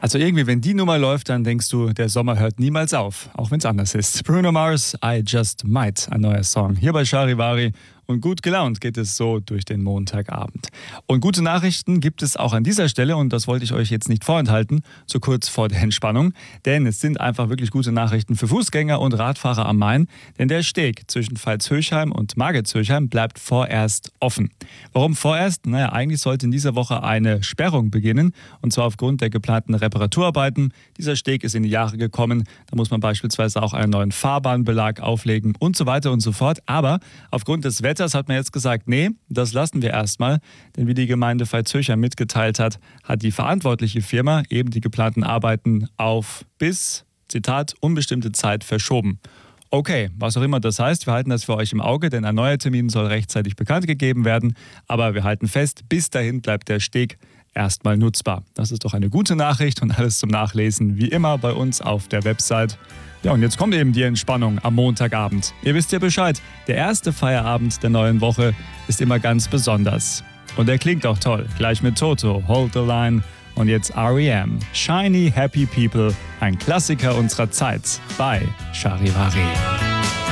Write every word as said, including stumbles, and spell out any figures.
Also irgendwie, wenn die Nummer läuft, dann denkst du, der Sommer hört niemals auf, auch wenn es anders ist. Bruno Mars, I Just Might, ein neuer Song. Hier bei Charivari. Und gut gelaunt geht es so durch den Montagabend. Und gute Nachrichten gibt es auch an dieser Stelle, und das wollte ich euch jetzt nicht vorenthalten, so kurz vor der Entspannung. Denn es sind einfach wirklich gute Nachrichten für Fußgänger und Radfahrer am Main. Denn der Steg zwischen Pfalz-Höchheim und Margit-Höchheim bleibt vorerst offen. Warum vorerst? Naja, eigentlich sollte in dieser Woche eine Sperrung beginnen. Und zwar aufgrund der geplanten Reparaturarbeiten. Dieser Steg ist in die Jahre gekommen. Da muss man beispielsweise auch einen neuen Fahrbahnbelag auflegen und so weiter und so fort. Aber aufgrund des Wetters hat man jetzt gesagt, nee, das lassen wir erstmal. Denn wie die Gemeinde Pfalz-Höchheim mitgeteilt hat, hat die verantwortliche Firma eben die geplanten Arbeiten auf bis, Zitat, unbestimmte Zeit verschoben. Okay, was auch immer das heißt, wir halten das für euch im Auge, denn ein neuer Termin soll rechtzeitig bekannt gegeben werden. Aber wir halten fest, bis dahin bleibt der Steg erstmal nutzbar. Das ist doch eine gute Nachricht und alles zum Nachlesen wie immer bei uns auf der Website. Ja, und jetzt kommt eben die Entspannung am Montagabend. Ihr wisst ja Bescheid, der erste Feierabend der neuen Woche ist immer ganz besonders. Und er klingt auch toll, gleich mit Toto, Hold the Line und jetzt R E M, Shiny Happy People, ein Klassiker unserer Zeit bei Charivari.